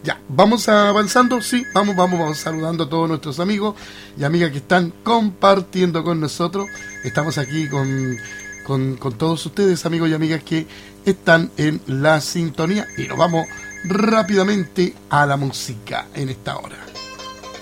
Ya, vamos avanzando, sí, vamos saludando a todos nuestros amigos y amigas que están compartiendo con nosotros. Estamos aquí con todos ustedes, amigos y amigas que están en la sintonía, y nos vamos rápidamente a la música en esta hora.